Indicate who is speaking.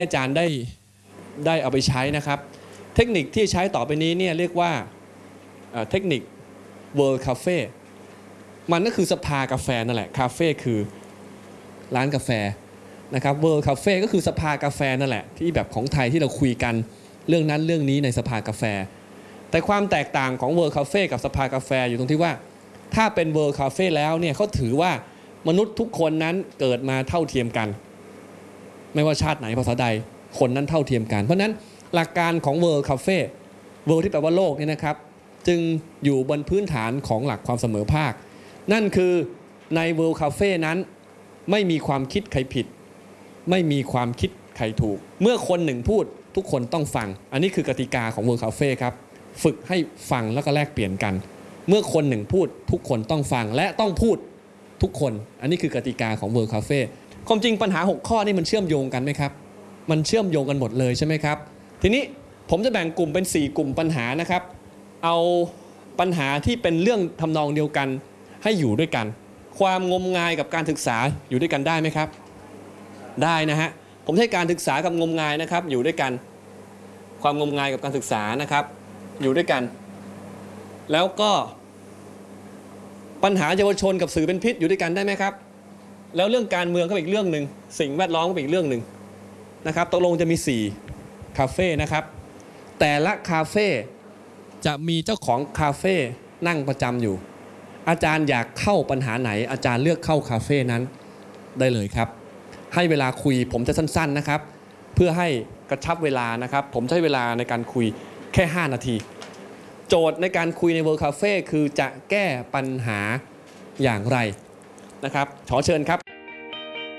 Speaker 1: อาจารย์ได้เอาไปใช้นะครับเทคนิคที่ใช้ต่อไปนี้เนี่ยเรียกว่าเทคนิค World Cafe มันก็คือสภากาแฟนั่นแหละคาเฟ่คือร้านกาแฟนะครับ World Cafe ก็คือสภากาแฟนั่นแหละที่แบบของไทยที่เราคุยกันเรื่องนั้นเรื่องนี้ในสภากาแฟแต่ความแตกต่างของ World Cafe กับสภากาแฟอยู่ตรงที่ว่าถ้าเป็น World Cafe แล้วเนี่ยเขาถือว่ามนุษย์ทุกคนนั้นเกิดมาเท่าเทียมกันไม่ว่าชาติไหนภาษาใดคนนั้นเท่าเทียมกันเพราะนั้นหลักการของ World Cafe World ที่แปลว่าโลกเนี่ยนะครับจึงอยู่บนพื้นฐานของหลักความเสมอภาคนั่นคือใน World Cafe นั้นไม่มีความคิดใครผิดไม่มีความคิดใครถูกเมื่อคนหนึ่งพูดทุกคนต้องฟังอันนี้คือกติกาของ World Cafe ครับฝึกให้ฟังแล้วก็แลกเปลี่ยนกันเมื่อคนหนึ่งพูดทุกคนต้องฟังและต้องพูดทุกคนอันนี้คือกติกาของ World Cafe ความจริงปัญหา6ข้อนี่มันเชื่อมโยงกันไหมครับมันเชื่อมโยงกันหมดเลยใช่ไหมครับทีนี้ผมจะแบ่งกลุ่มเป็น4กลุ่มปัญหานะครับเอาปัญหาที่เป็นเรื่องทำนองเดียวกันให้อยู่ด้วยกันความงมงายกับการศึกษาอยู่ด้วยกันได้ไหมครับได้นะฮะผมใช้การศึกษากับงมงายนะครับอยู่ด้วยกันความงมงายกับการศึกษานะครับอยู่ด้วยกันแล้วก็ปัญหาเยาวชนกับสื่อเป็นพิษอยู่ด้วยกันได้ไหมครับแล้วเรื่องการเมืองก็เป็นอีกเรื่องหนึ่งสิ่งแวดล้อมก็เป็นอีกเรื่องหนึ่งนะครับตกลงจะมี4คาเฟ่นะครับแต่ละคาเฟ่จะมีเจ้าของคาเฟ่นั่งประจำอยู่อาจารย์อยากเข้าปัญหาไหนอาจารย์เลือกเข้าคาเฟ่นั้นได้เลยครับให้เวลาคุยผมจะสั้นๆนะครับเพื่อให้กระชับเวลานะครับผมใช้เวลาในการคุยแค่5นาทีโจทย์ในการคุยใน World Cafe คือจะแก้ปัญหาอย่างไรนะครับขอเชิญครับ